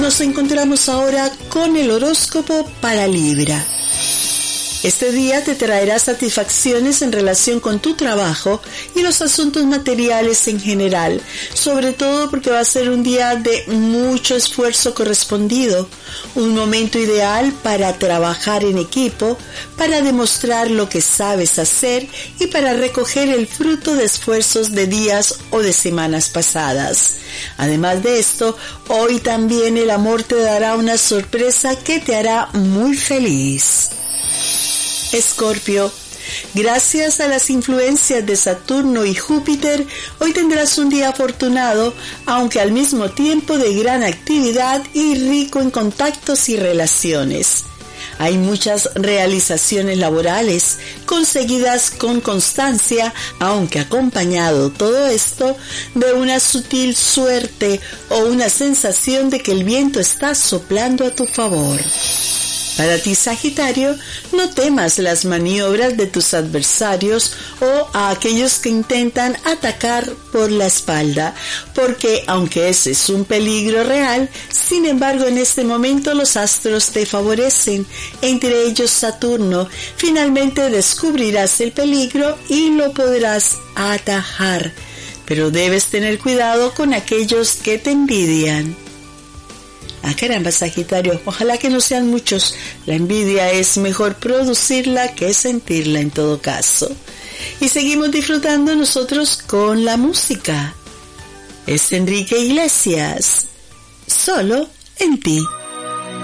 Nos encontramos ahora con el horóscopo para Libra. Este día te traerá satisfacciones en relación con tu trabajo y los asuntos materiales en general, sobre todo porque va a ser un día de mucho esfuerzo correspondido, un momento ideal para trabajar en equipo, para demostrar lo que sabes hacer y para recoger el fruto de esfuerzos de días o de semanas pasadas. Además de esto, hoy también el amor te dará una sorpresa que te hará muy feliz. Escorpio, gracias a las influencias de Saturno y Júpiter, hoy tendrás un día afortunado, aunque al mismo tiempo de gran actividad y rico en contactos y relaciones. Hay muchas realizaciones laborales conseguidas con constancia, aunque acompañado todo esto de una sutil suerte o una sensación de que el viento está soplando a tu favor. Para ti, Sagitario, no temas las maniobras de tus adversarios o a aquellos que intentan atacar por la espalda, porque aunque ese es un peligro real, sin embargo en este momento los astros te favorecen, entre ellos Saturno. Finalmente descubrirás el peligro y lo podrás atajar, pero debes tener cuidado con aquellos que te envidian. Ah, caramba, Sagitario, ojalá que no sean muchos. La envidia es mejor producirla que sentirla en todo caso. Y seguimos disfrutando nosotros con la música. Es Enrique Iglesias, solo en ti.